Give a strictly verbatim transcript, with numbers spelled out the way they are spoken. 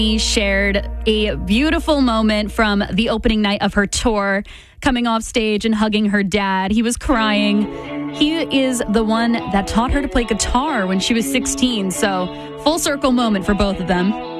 He shared a beautiful moment from the opening night of her tour, coming off stage and hugging her dad. He was crying. He is the one that taught her to play guitar when she was sixteen. So full circle moment for both of them.